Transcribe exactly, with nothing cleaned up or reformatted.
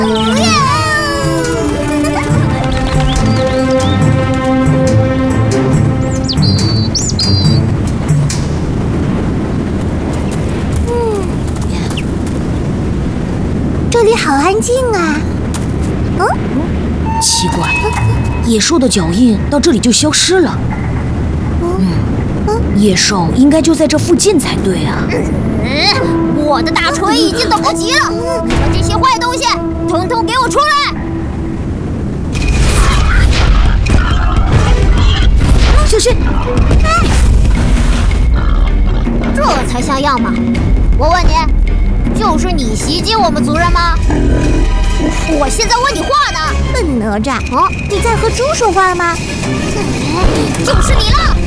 这里好安静啊！嗯， 奇怪，野兽的脚印到这里就消失了。嗯，野兽应该就在这附近才对啊。 嗯，我的大锤已经等不及了，你们这些坏东西，统统给我出来！ 小心！ 这才像样嘛！我问你。就是你袭击我们族人吗？我现在问你话呢。 笨哪吒，哦，你在和猪说话吗？ 就是你了！